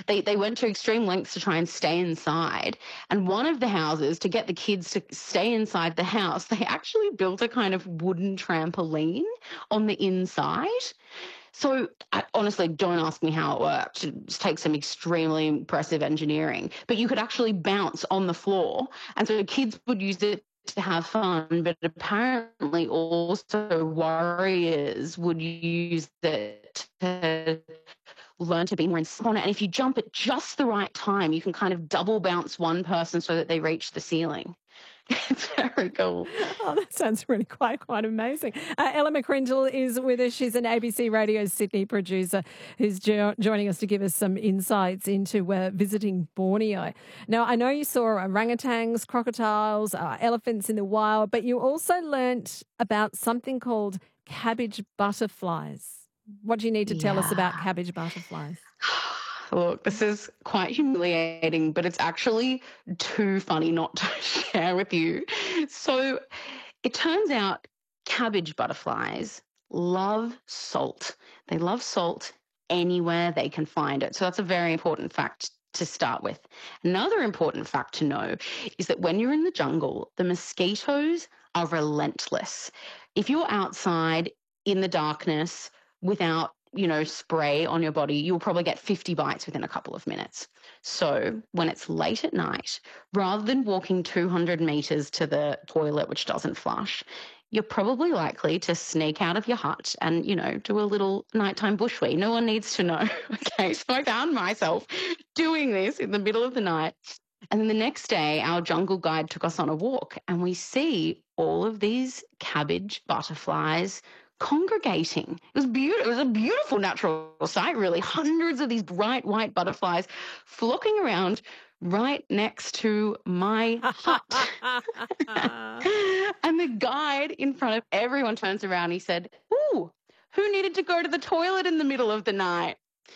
they went to extreme lengths to try and stay inside. And one of the houses, to get the kids to stay inside the house, they actually built a kind of wooden trampoline on the inside. So I honestly, don't ask me how it worked. It just takes some extremely impressive engineering. But you could actually bounce on the floor. And so kids would use it to have fun, but apparently also warriors would use it to learn to be more in sauna. And if you jump at just the right time, you can kind of double bounce one person so that they reach the ceiling. It's very cool. Oh, that sounds really quite amazing. Ella McCrindle is with us. She's an ABC Radio Sydney producer who's joining us to give us some insights into visiting Borneo. Now, I know you saw orangutans, crocodiles, elephants in the wild, but you also learnt about something called cabbage butterflies. What do you need to tell us about cabbage butterflies? Look, this is quite humiliating, but it's actually too funny not to share with you. So it turns out cabbage butterflies love salt. They love salt anywhere they can find it. So that's a very important fact to start with. Another important fact to know is that when you're in the jungle, the mosquitoes are relentless. If you're outside in the darkness without spray on your body, you'll probably get 50 bites within a couple of minutes. So when it's late at night, rather than walking 200 metres to the toilet, which doesn't flush, you're probably likely to sneak out of your hut and, do a little nighttime bushwee. No one needs to know. Okay, so I found myself doing this in the middle of the night. And then the next day, our jungle guide took us on a walk and we see all of these cabbage butterflies congregating. It was beautiful. It was a beautiful natural sight, really. Hundreds of these bright white butterflies flocking around right next to my hut. And the guide in front of everyone turns around. He said, "Ooh, who needed to go to the toilet in the middle of the night?"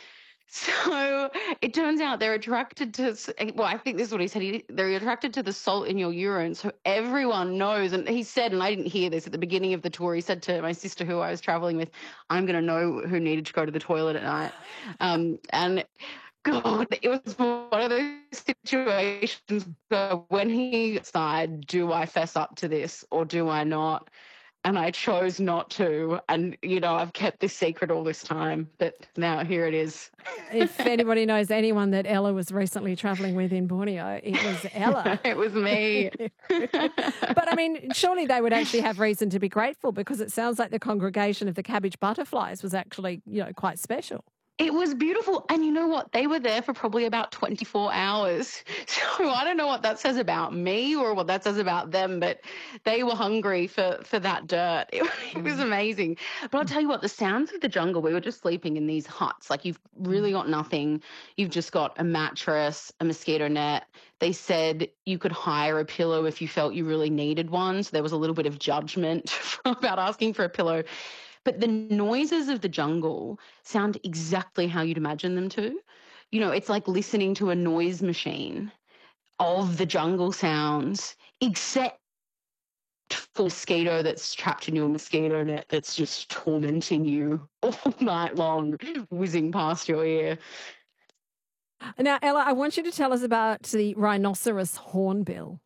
So it turns out they're attracted to, well, I think this is what he said, they're attracted to the salt in your urine. So everyone knows, and he said, and I didn't hear this at the beginning of the tour, he said to my sister who I was traveling with, "I'm going to know who needed to go to the toilet at night." And God, it was one of those situations where when he decided, do I fess up to this or do I not? And I chose not to. And, I've kept this secret all this time, but now here it is. If anybody knows anyone that Ella was recently travelling with in Borneo, it was Ella. It was me. But, I mean, surely they would actually have reason to be grateful because it sounds like the congregation of the cabbage butterflies was actually, quite special. It was beautiful. And you know what? They were there for probably about 24 hours. So I don't know what that says about me or what that says about them, but they were hungry for that dirt. It was amazing. But I'll tell you what, the sounds of the jungle, we were just sleeping in these huts. Like you've really got nothing. You've just got a mattress, a mosquito net. They said you could hire a pillow if you felt you really needed one. So there was a little bit of judgment about asking for a pillow. But the noises of the jungle sound exactly how you'd imagine them to. It's like listening to a noise machine of the jungle sounds, except for a mosquito that's trapped in your mosquito net that's just tormenting you all night long, whizzing past your ear. Now, Ella, I want you to tell us about the rhinoceros hornbill.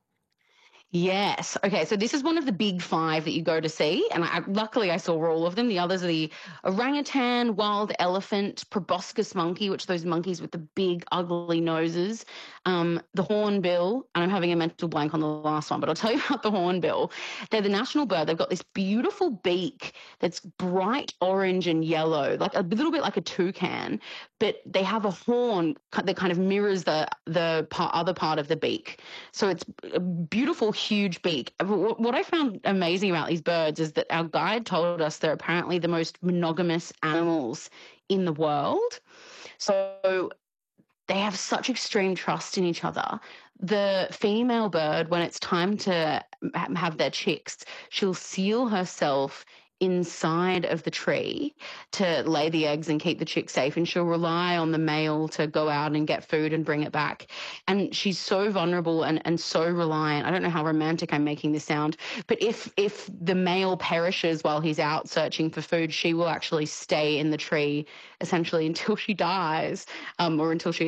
Yes. Okay. So this is one of the big 5 that you go to see. And luckily I saw all of them. The others are the orangutan, wild elephant, proboscis monkey, which are those monkeys with the big ugly noses, the hornbill, and I'm having a mental blank on the last one, but I'll tell you about the hornbill. They're the national bird. They've got this beautiful beak that's bright orange and yellow, like a little bit like a toucan, but they have a horn that kind of mirrors the other part of the beak. So it's a beautiful, huge beak. What I found amazing about these birds is that our guide told us they're apparently the most monogamous animals in the world. So they have such extreme trust in each other. The female bird, when it's time to have their chicks, she'll seal herself inside of the tree to lay the eggs and keep the chick safe, and she'll rely on the male to go out and get food and bring it back. And she's so vulnerable and so reliant. I don't know how romantic I'm making this sound, but if the male perishes while he's out searching for food, she will actually stay in the tree essentially until she dies, or until she's